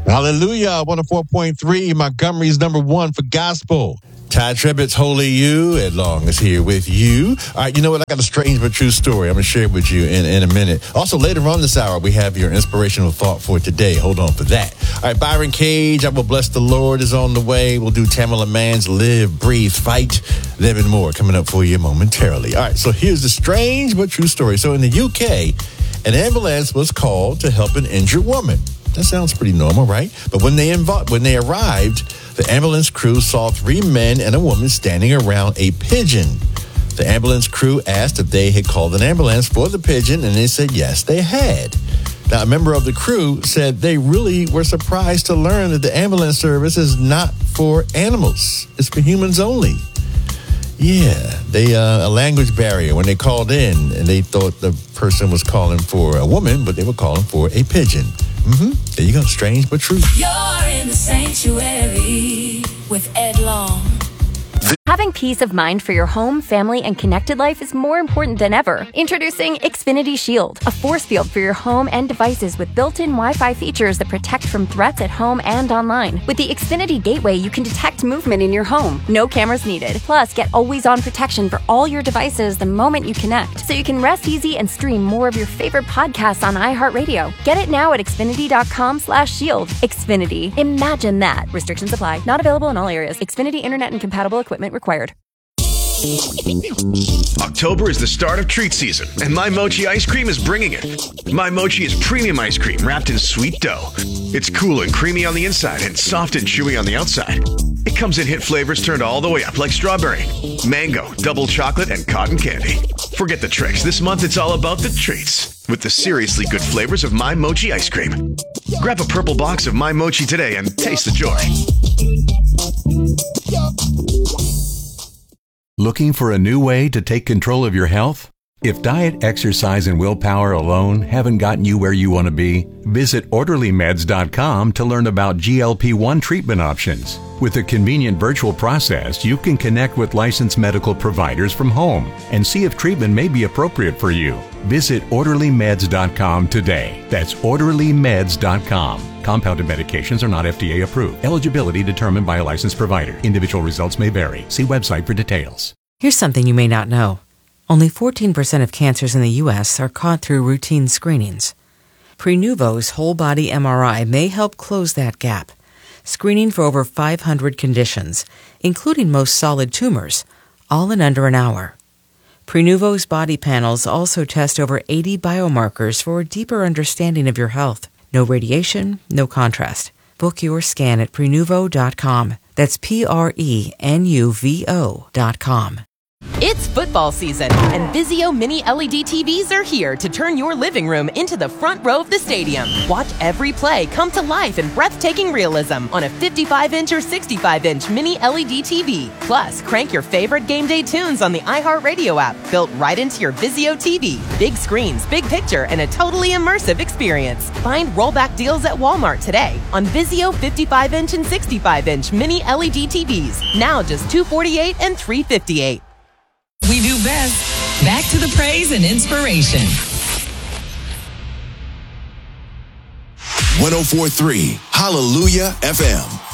Hallelujah. 104.3, Montgomery's number one for gospel. Ty Tribbett's Holy You, Ed Long is here with you. All right, you know what? I got a strange but true story. I'm going to share it with you in a minute. Also, later on this hour, we have your inspirational thought for today. Hold on for that. All right, Byron Cage, I Will Bless the Lord is on the way. We'll do Tamala Mann's Live, Breathe, Fight, Live and More coming up for you momentarily. All right, so here's the strange but true story. So in the UK, an ambulance was called to help an injured woman. That sounds pretty normal, right? But when they arrived, the ambulance crew saw 3 men and a woman standing around a pigeon. The ambulance crew asked if they had called an ambulance for the pigeon, and they said yes, they had. Now, a member of the crew said they really were surprised to learn that the ambulance service is not for animals. It's for humans only. Yeah, a language barrier. When they called in, and they thought the person was calling for a woman, but they were calling for a pigeon. There you go. Strange but true. You're in the sanctuary with Ed Long. Having peace of mind for your home, family, and connected life is more important than ever. Introducing Xfinity Shield, a force field for your home and devices with built-in Wi-Fi features that protect from threats at home and online. With the Xfinity Gateway, you can detect movement in your home. No cameras needed. Plus, get always-on protection for all your devices the moment you connect, so you can rest easy and stream more of your favorite podcasts on iHeartRadio. Get it now at Xfinity.com/shield. Xfinity. Imagine that. Restrictions apply. Not available in all areas. Xfinity Internet and compatible equipment required. October is the start of treat season, and My Mochi ice cream is bringing it. My Mochi is premium ice cream wrapped in sweet dough. It's cool and creamy on the inside and soft and chewy on the outside. It comes in hit flavors turned all the way up like strawberry, mango, double chocolate, and cotton candy. Forget the tricks. This month it's all about the treats with the seriously good flavors of My Mochi ice cream. Grab a purple box of My Mochi today and taste the joy. Looking for a new way to take control of your health? If diet, exercise, and willpower alone haven't gotten you where you want to be, visit OrderlyMeds.com to learn about GLP-1 treatment options. With a convenient virtual process, you can connect with licensed medical providers from home and see if treatment may be appropriate for you. Visit OrderlyMeds.com today. That's OrderlyMeds.com. Compounded medications are not FDA approved. Eligibility determined by a licensed provider. Individual results may vary. See website for details. Here's something you may not know. Only 14% of cancers in the U.S. are caught through routine screenings. Prenuvo's whole body MRI may help close that gap, screening for over 500 conditions, including most solid tumors, all in under an hour. Prenuvo's body panels also test over 80 biomarkers for a deeper understanding of your health. No radiation, no contrast. Book your scan at Prenuvo.com. That's Prenuvo.com. It's football season, and Vizio Mini LED TVs are here to turn your living room into the front row of the stadium. Watch every play come to life in breathtaking realism on a 55-inch or 65-inch Mini LED TV. Plus, crank your favorite game day tunes on the iHeartRadio app, built right into your Vizio TV. Big screens, big picture, and a totally immersive experience. Find rollback deals at Walmart today on Vizio 55-inch and 65-inch Mini LED TVs. Now just $248 and $358. We do best. Back to the praise and inspiration. 104.3 Hallelujah FM.